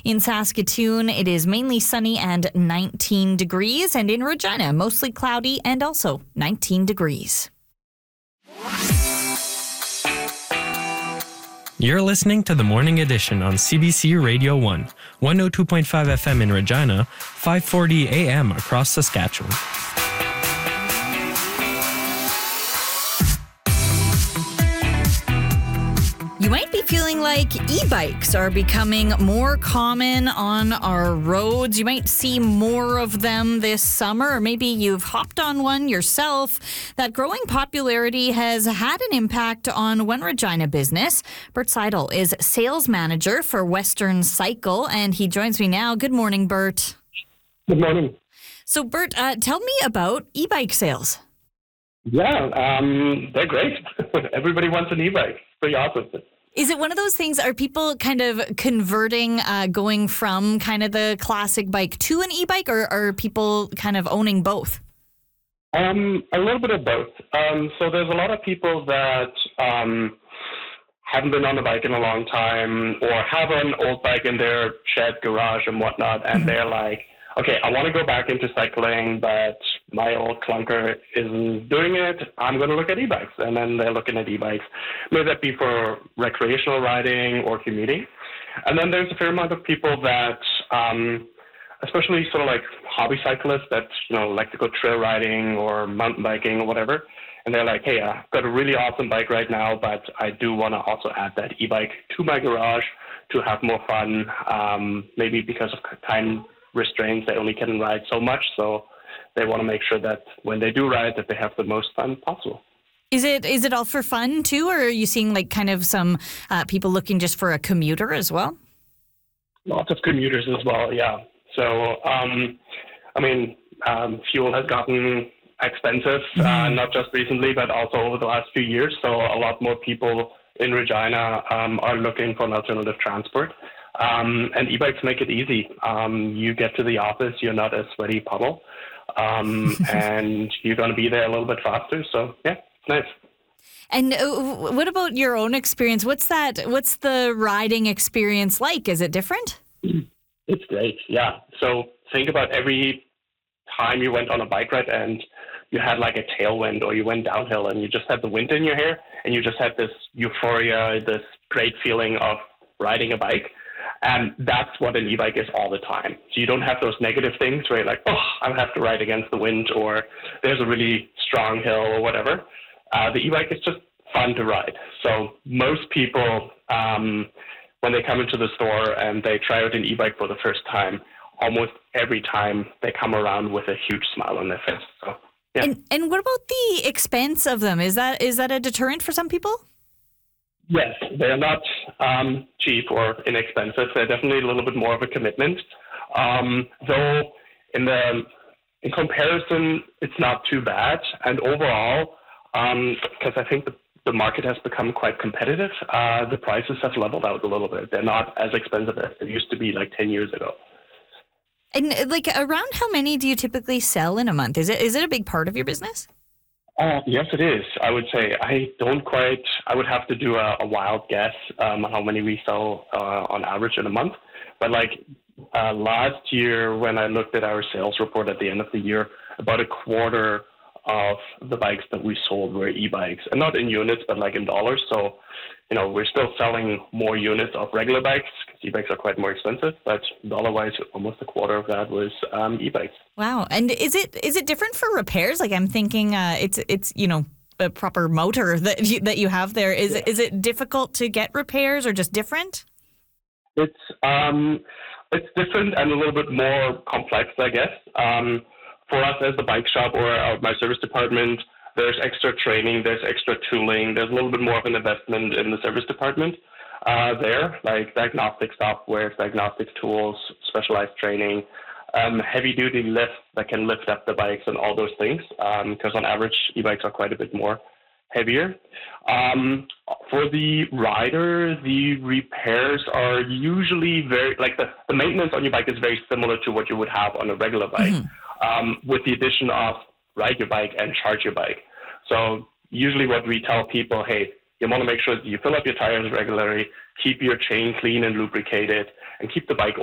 In Saskatoon, it is mainly sunny and 19 degrees. And in Regina, mostly cloudy and also 19 degrees. You're listening to the Morning Edition on CBC Radio 1, 102.5 FM in Regina, 540 AM across Saskatchewan. You might be feeling like e-bikes are becoming more common on our roads. You might see more of them this summer, or maybe you've hopped on one yourself. That growing popularity has had an impact on one Regina business. Bert Seidel is sales manager for Western Cycle, and he joins me now. Good morning, Bert. Good morning. So, Bert, tell me about e-bike sales. Yeah, they're great. Everybody wants an e-bike. Pretty awesome. Is it one of those things, are people kind of converting, going from kind of the classic bike to an e-bike, or are people kind of owning both? A little bit of both. So there's a lot of people that haven't been on a bike in a long time, or have an old bike in their shed, garage, and whatnot, and they're like, okay, I want to go back into cycling, but my old clunker isn't doing it. I'm going to look at e-bikes. And then they're looking at e-bikes. Maybe that be for recreational riding or commuting. And then there's a fair amount of people that, especially sort of like hobby cyclists that, like to go trail riding or mountain biking or whatever. And they're like, hey, I've got a really awesome bike right now, but I do want to also add that e-bike to my garage to have more fun, maybe because of time restraints, they only can ride so much, so they want to make sure that when they do ride, that they have the most fun possible. Is it all for fun too, or are you seeing like kind of some people looking just for a commuter as well? Lots of commuters as well, yeah. So, fuel has gotten expensive, not just recently, but also over the last few years. So a lot more people in Regina are looking for an alternative transport. And e-bikes make it easy. You get to the office, you're not a sweaty puddle, and you're going to be there a little bit faster. So, yeah, it's nice. And what about your own experience? What's the riding experience like? Is it different? It's great, yeah. So think about every time you went on a bike ride and you had like a tailwind, or you went downhill and you just had the wind in your hair, and you just had this euphoria, this great feeling of riding a bike. And that's what an e-bike is all the time. So you don't have those negative things where you're like, oh, I have to ride against the wind, or there's a really strong hill or whatever. The e-bike is just fun to ride. So most people, when they come into the store and they try out an e-bike for the first time, almost every time they come around with a huge smile on their face. So, yeah. And what about the expense of them? Is that a deterrent for some people? Yes, they're not cheap or inexpensive. They're definitely a little bit more of a commitment. Though in comparison, it's not too bad. And overall, because I think the market has become quite competitive, the prices have leveled out a little bit. They're not as expensive as they used to be like 10 years ago. And like around how many do you typically sell in a month? Is it a big part of your business? Yes, it is. I would say I would have to do a wild guess on how many we sell on average in a month. But last year, when I looked at our sales report at the end of the year, about a quarter of the bikes that we sold were e-bikes, and not in units, but like in dollars. So, we're still selling more units of regular bikes because e-bikes are quite more expensive, but dollar-wise, almost a quarter of that was e-bikes. Wow. And is it different for repairs? Like I'm thinking it's a proper motor that you have there. Is it difficult to get repairs or just different? It's different and a little bit more complex, I guess. For us as the bike shop or my service department, there's extra training, there's extra tooling, there's a little bit more of an investment in the service department there, like diagnostic software, diagnostic tools, specialized training, heavy-duty lifts that can lift up the bikes and all those things, because on average, e-bikes are quite a bit more heavier. For the rider, the repairs are usually the maintenance on your bike is very similar to what you would have on a regular bike, with the addition of ride your bike and charge your bike. So usually what we tell people, hey, you want to make sure that you fill up your tires regularly, keep your chain clean and lubricated, and keep the bike